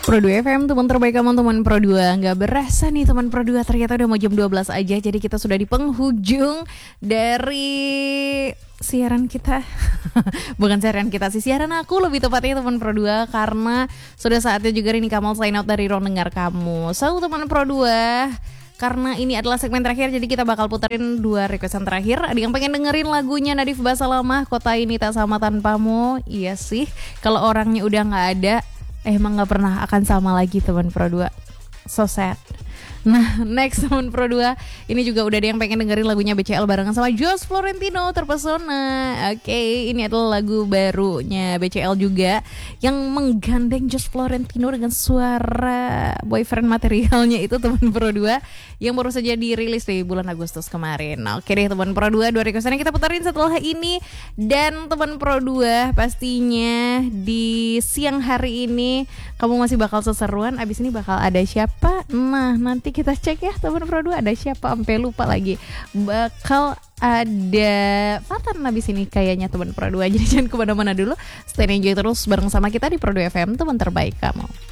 Pro 2 FM, teman terbaik kamu, teman Pro 2. Nggak berasa nih teman Pro 2, ternyata udah mau jam 12 aja. Jadi kita sudah di penghujung dari siaran kita. Bukan siaran kita sih, siaran aku lebih tepatnya teman Pro 2. Karena sudah saatnya juga Rini Kamal sign out dari Ruang Dengar Kamu. So teman Pro 2, karena ini adalah segmen terakhir, jadi kita bakal puterin 2 requestan terakhir. Ada yang pengen dengerin lagunya Nadif Basalamah, Kota Ini Tak Sama Tanpamu. Iya sih, kalau orangnya udah gak ada, emang gak pernah akan sama lagi teman Pro 2. So sad. Nah, next teman Pro 2, ini juga udah ada yang pengen dengerin lagunya BCL barengan sama Josh Florentino, Terpesona. Oke, ini adalah lagu barunya BCL juga, yang menggandeng Josh Florentino dengan suara boyfriend materialnya itu teman Pro 2, yang baru saja dirilis di bulan Agustus kemarin. Nah, oke deh teman Pro 2, 2 requestan yang kita putarin setelah ini. Dan teman Pro 2, pastinya di siang hari ini kamu masih bakal seseruan. Abis ini bakal ada siapa? Nah, nanti kita cek ya teman Pro 2 ada siapa, sampai lupa lagi. Bakal ada Fatan abis ini kayaknya teman Pro 2. Jadi jangan kemana-mana dulu, stay enjoy terus bareng sama kita di Pro 2 FM, teman terbaik kamu.